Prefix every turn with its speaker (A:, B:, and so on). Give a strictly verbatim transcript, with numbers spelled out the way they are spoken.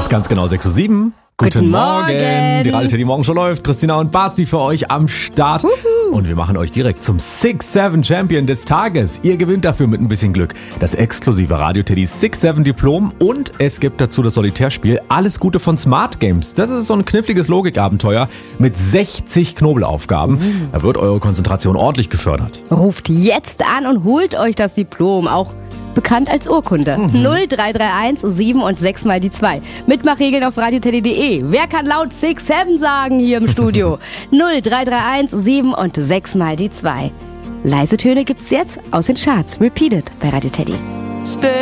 A: ist ganz genau sechs Uhr sieben. Guten,
B: Guten
A: Morgen.
B: Morgen.
A: Die Radio Teddy Morgen schon läuft. Christina und Basti für euch am Start.
B: Uhu.
A: Und wir machen euch direkt zum six seven Champion des Tages. Ihr gewinnt dafür mit ein bisschen Glück das exklusive Radio Teddy six seven Diplom und es gibt dazu das Solitärspiel Alles Gute von Smart Games. Das ist so ein kniffliges Logikabenteuer mit sechzig Knobelaufgaben. Mhm. Da wird eure Konzentration ordentlich gefördert.
B: Ruft jetzt an und holt euch das Diplom, auch bekannt als Urkunde. Mhm. null drei drei eins sieben und sechs mal die zwei. Mitmachregeln auf radioteddy punkt de. Wer kann laut six seven sagen hier im Studio? null drei drei eins sieben und sechs mal die zwei. Leise Töne gibt's jetzt aus den Charts. Repeated bei Radio Teddy.